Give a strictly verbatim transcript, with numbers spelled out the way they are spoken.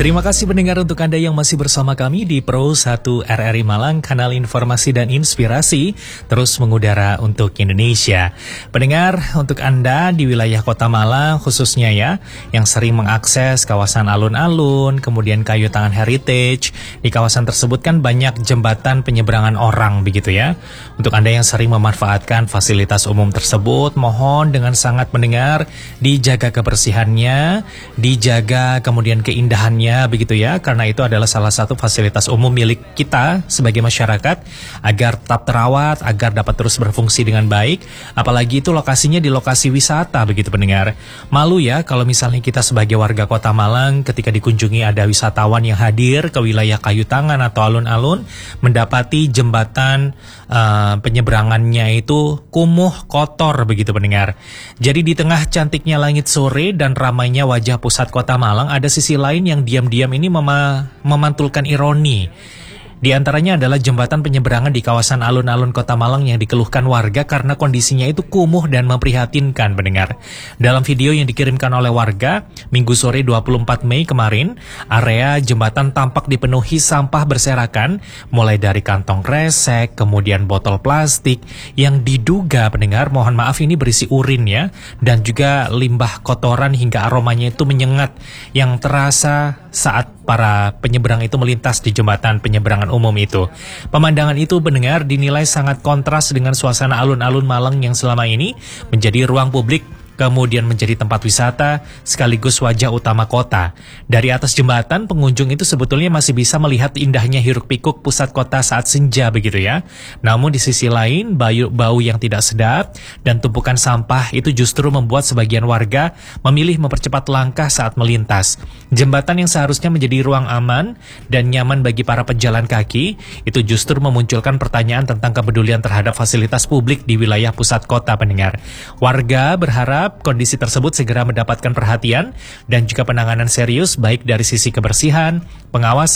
Terima kasih pendengar untuk Anda yang masih bersama kami di Pro satu R R I Malang, kanal informasi dan inspirasi, terus mengudara untuk Indonesia. Pendengar, untuk Anda di wilayah Kota Malang khususnya ya, yang sering mengakses kawasan alun-alun, kemudian kayu tangan heritage, di kawasan tersebut kan banyak jembatan penyeberangan orang begitu ya. Untuk Anda yang sering memanfaatkan fasilitas umum tersebut, mohon dengan sangat mendengar, dijaga kebersihannya, dijaga kemudian keindahannya, begitu ya, karena itu adalah salah satu fasilitas umum milik kita sebagai masyarakat agar tetap terawat, agar dapat terus berfungsi dengan baik, apalagi itu lokasinya di lokasi wisata begitu pendengar. Malu ya kalau misalnya kita sebagai warga Kota Malang ketika dikunjungi ada wisatawan yang hadir ke wilayah kayu tangan atau alun-alun mendapati jembatan uh, penyeberangannya itu kumuh, kotor begitu pendengar. Jadi di tengah cantiknya langit sore dan ramainya wajah pusat Kota Malang, ada sisi lain yang diam-diam ini mema memantulkan ironi. Di antaranya adalah jembatan penyeberangan di kawasan alun-alun Kota Malang yang dikeluhkan warga karena kondisinya itu kumuh dan memprihatinkan pendengar. Dalam video yang dikirimkan oleh warga, Minggu sore dua puluh empat Mei kemarin, area jembatan tampak dipenuhi sampah berserakan, mulai dari kantong kresek, kemudian botol plastik, yang diduga pendengar, mohon maaf ini berisi urin ya, dan juga limbah kotoran hingga aromanya itu menyengat, yang terasa saat para penyeberang itu melintas di jembatan penyeberangan umum itu. Pemandangan itu pendengar dinilai sangat kontras dengan suasana alun-alun Malang yang selama ini menjadi ruang publik, kemudian menjadi tempat wisata sekaligus wajah utama kota. Dari atas jembatan, pengunjung itu sebetulnya masih bisa melihat indahnya hiruk-pikuk pusat kota saat senja begitu ya. Namun di sisi lain, bau, bau yang tidak sedap dan tumpukan sampah itu justru membuat sebagian warga memilih mempercepat langkah saat melintas. Jembatan yang seharusnya menjadi ruang aman dan nyaman bagi para pejalan kaki, itu justru memunculkan pertanyaan tentang kepedulian terhadap fasilitas publik di wilayah pusat kota pendengar. Warga berharap kondisi tersebut segera mendapatkan perhatian dan juga penanganan serius baik dari sisi kebersihan, pengawasan,